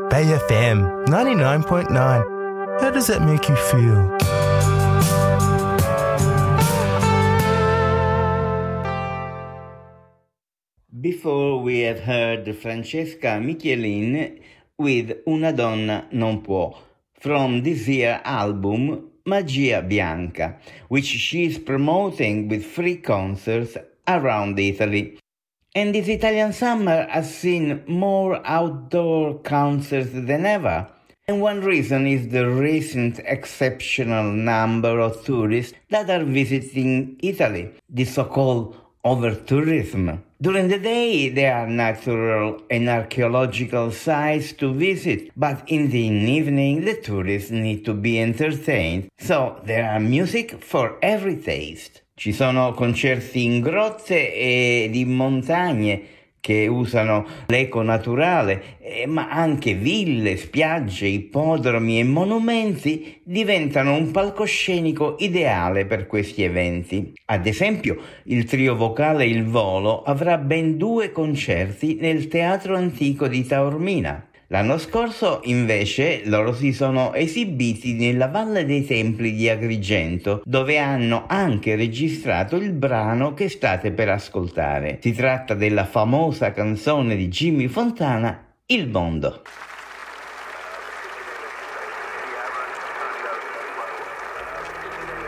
Bay FM 99.9. How does that make you feel? Before we have heard Francesca Michelin with Una donna non può, from this year's album Magia Bianca, which she is promoting with free concerts around Italy. And this Italian summer has seen more outdoor concerts than ever. And one reason is the recent exceptional number of tourists that are visiting Italy, the so-called over-tourism. During the day, there are natural and archaeological sites to visit, but in the evening, the tourists need to be entertained. So there are music for every taste. Ci sono concerti in grotte ed in montagne che usano l'eco naturale, ma anche ville, spiagge, ippodromi e monumenti diventano un palcoscenico ideale per questi eventi. Ad esempio, il trio vocale Il Volo avrà ben 2 concerti nel Teatro Antico di Taormina. L'anno scorso, invece, loro si sono esibiti nella Valle dei Templi di Agrigento, dove hanno anche registrato il brano che state per ascoltare. Si tratta della famosa canzone di Jimmy Fontana, Il Mondo.